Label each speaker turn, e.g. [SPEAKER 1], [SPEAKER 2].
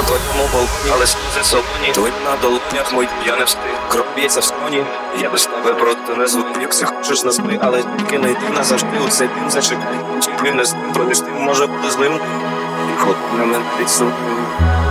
[SPEAKER 1] твоєму балконі, але сльози солоні. Твої на долонях мої, я не встиг. Кров б'ється в сконі, я без тебе просто не звик. Якщо хочеш наспи, але тільки не йди назавжди. У цей дім зачекай, чи ти не з ним, проміж тим може бути злим. І ход на мене підсумує.